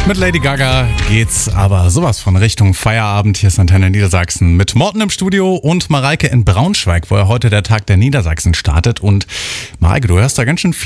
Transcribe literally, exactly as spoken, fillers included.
Mit Lady Gaga geht's aber sowas von Richtung Feierabend. Hier ist Antenne Niedersachsen mit Morten im Studio und Mareike in Braunschweig, wo ja heute der Tag der Niedersachsen startet. Und Mareike, du hörst da ganz schön viel